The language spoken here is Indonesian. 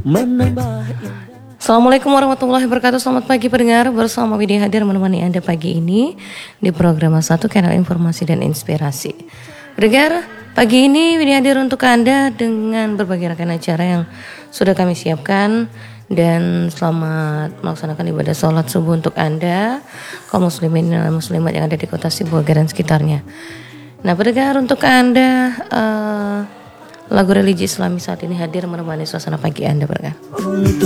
Assalamualaikum warahmatullahi wabarakatuh. Selamat pagi pendengar, bersama Widya hadir menemani Anda pagi ini di program 1 Kanal Informasi dan Inspirasi. Pendengar, pagi ini Widya hadir untuk Anda dengan berbagai rangkaian acara yang sudah kami siapkan. Dan selamat melaksanakan ibadah sholat subuh untuk Anda, kaum muslimin dan muslimat yang ada di kota Sibolga dan sekitarnya. Nah pendengar, untuk Anda lagu religi Islami saat ini hadir menemani suasana pagi Anda, pendengar.